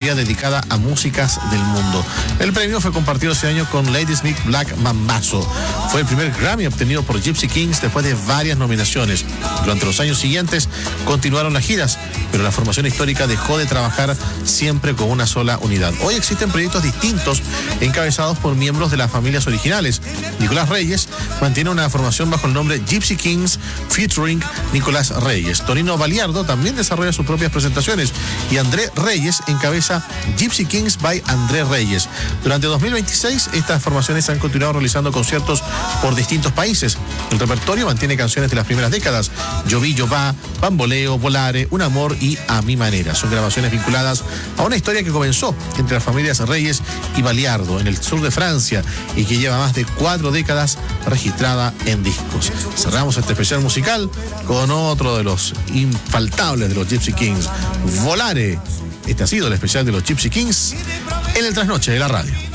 categoría dedicada a músicas del mundo. El premio fue compartido ese año con Ladysmith Black Mambazo. Fue el primer Grammy obtenido por Gypsy Kings después de varias nominaciones. Durante los años siguientes continuaron las giras, pero la formación histórica dejó de trabajar siempre con una sola unidad. Hoy existen proyectos distintos encabezados por miembros de las familias originales. Nicolás Reyes mantiene una formación bajo el nombre Gypsy Kings featuring Nicolás Reyes. Tonino Baliardo también desarrolla sus propias presentaciones y André Reyes encabeza Gypsy Kings by André Reyes. Durante 2026 estas formaciones han continuado realizando conciertos por distintos países. El repertorio mantiene canciones de las primeras décadas: Yo vi, yo va, Bamboleo, Volare, Un amor y A mi manera. Son grabaciones vinculadas a una historia que comenzó entre las familias Reyes y Baliardo en el sur de Francia y que lleva más de 4 décadas registrada en discos. Cerramos este especial musical con otro de los infaltables de los Gypsy Kings, Volare. Este ha sido el especial de los Gypsy Kings en el Trasnoche de la Radio.